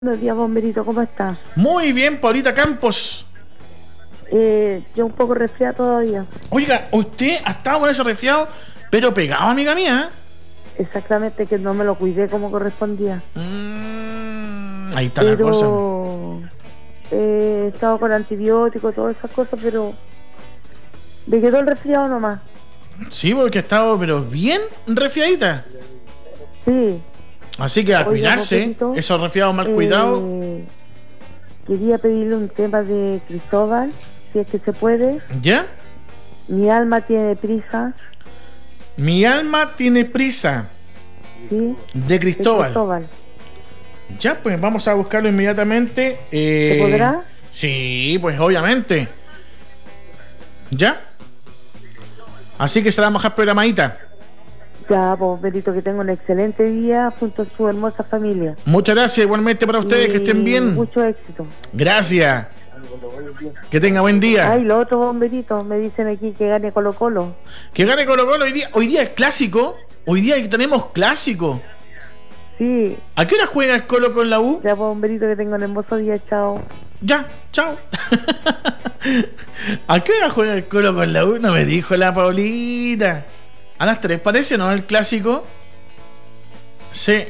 Buenos días, bomberito, ¿cómo estás? Muy bien, Paulita Campos. Yo un poco resfriada todavía. Oiga, usted ha estado con ese resfriado, pero pegado, amiga mía. Exactamente, que no me lo cuidé como correspondía. Ahí está la cosa. He estado con antibióticos, todas esas cosas, pero me quedó el resfriado nomás. Sí, porque ha estado, pero bien resfriadita. Sí. Así que a cuidarse, Popelito, esos resfriados mal cuidados. Quería pedirle un tema de Cristóbal, si es que se puede. ¿Ya? Mi alma tiene prisa. Mi alma tiene prisa. Sí. De Cristóbal. Ya, pues vamos a buscarlo inmediatamente. ¿Se podrá? Sí, pues obviamente. ¿Ya? Así que se la vamos a dejar programadita. Ya, pues, Benito, que tenga un excelente día junto a su hermosa familia. Muchas gracias, igualmente para ustedes, que estén bien. Mucho éxito. Gracias. Que tenga buen día. Ay, los otros bomberitos me dicen aquí que gane Colo Colo. Que gane Colo Colo hoy día. Hoy día es clásico. Hoy día tenemos clásico. Sí. ¿A qué hora juega el Colo con la U? Ya, pues, bomberito, que tenga un hermoso día. Chao. Ya, chao. ¿A qué hora juega el Colo con la U? No me dijo la Paulita. A las 3 parece, ¿no? El clásico. Sí.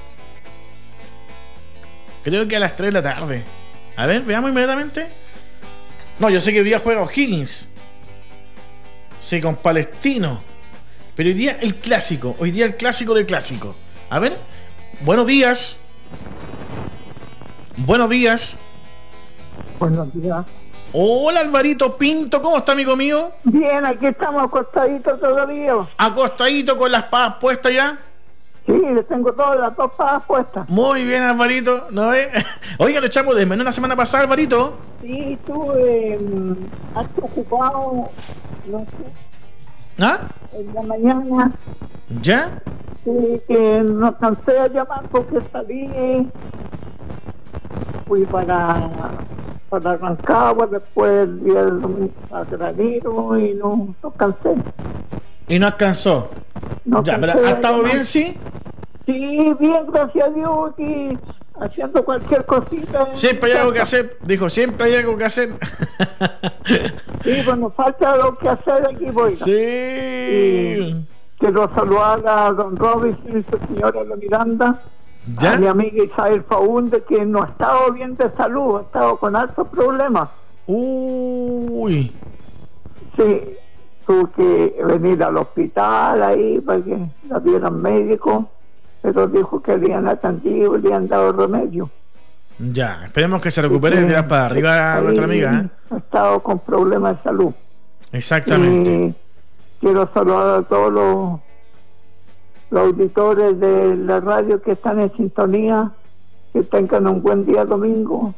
Creo que a las 3 de la tarde. A ver, veamos inmediatamente. No, yo sé que hoy día juega O'Higgins. Sí, con Palestino. Pero hoy día el clásico. Hoy día el clásico del clásico. A ver. Buenos días. Buenos días. Buenos días. Hola, Alvarito Pinto. ¿Cómo está, amigo mío? Bien, aquí estamos acostaditos todavía. Acostadito con las patas puestas ya. Sí, le tengo todas las dos patas puestas. Muy bien, Alvarito. ¿No ves? Oiga, lo echamos de menos la semana pasada, Alvarito. Sí, estuve harto ocupado, no sé, ¿Ah? en la mañana. ¿Ya? Sí, que no alcancé a llamar porque salí. Fui para Rancagua, después el día del domingo a Granero y no alcancé. Y no alcanzó. No Ya, pero alcancé ¿ha a estado llamar. bien, sí? Sí, bien, gracias a Dios, aquí haciendo cualquier cosita. Siempre hay algo que hacer. Dijo, siempre hay algo que hacer. Sí, pues nos falta lo que hacer aquí, voy. Sí. Y quiero saludar a don Robinson y su señora la Miranda, ¿Ya? a mi amiga Isabel Faúnde, que no ha estado bien de salud, ha estado con altos problemas. Uy. Sí, tuvo que venir al hospital ahí para que la vieran médicos, pero dijo que le han atendido y le han dado remedio. Ya, esperemos que se recupere y tirar para arriba a nuestra amiga. Ha estado con problemas de salud. Exactamente. Y quiero saludar a todos los auditores de la radio que están en sintonía, que tengan un buen día domingo.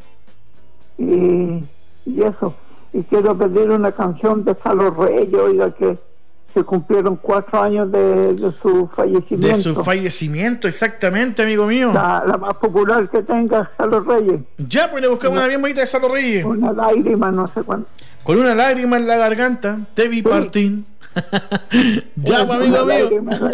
Y eso. Y quiero pedir una canción de Salo Reyes, oiga, que se cumplieron 4 años de su fallecimiento. De su fallecimiento, exactamente, amigo mío. La más popular que tenga Salo Reyes. Ya, pues le buscamos una bien bonita de Salo Reyes. Una lágrima, no sé cuánto. Con una lágrima en la garganta, te vi partir. Ya, pues, amigo mío.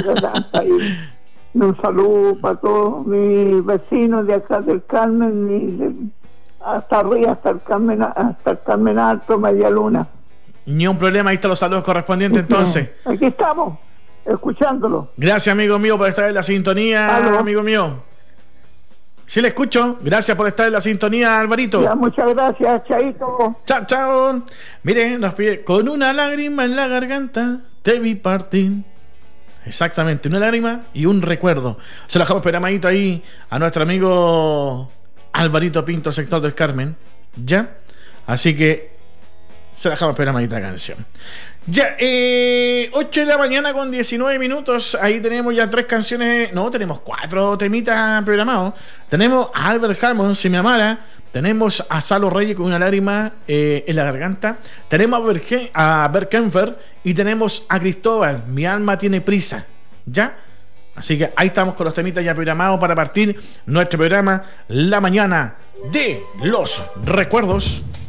Un saludo para todos mis vecinos de acá del Carmen, hasta arriba, hasta el Carmen Alto, Media Luna. Ni un problema, ahí están los saludos correspondientes entonces. Aquí estamos, escuchándolo. Gracias, amigo mío, por estar en la sintonía. ¿Aló? Amigo mío. Sí, le escucho. Gracias por estar en la sintonía, Alvarito. Ya, muchas gracias, Chaito. Chao, chao. Mire, nos pide, con una lágrima en la garganta, te vi partir. Exactamente, una lágrima y un recuerdo. Se lo dejamos programadito ahí a nuestro amigo Alvarito Pinto, sector del Carmen. ¿Ya? Así que se la dejamos programadita la canción. Ya, 8 de la mañana con 19 minutos. Ahí tenemos ya 3 canciones. No, tenemos 4 temitas programados. Tenemos a Albert Hammond, Si me amara. Tenemos a Salo Reyes con una lágrima en la garganta. Tenemos a Berkenfer. Y tenemos a Cristóbal, Mi alma tiene prisa. ¿Ya? Así que ahí estamos con los temitas ya programados para partir nuestro programa La Mañana de los Recuerdos.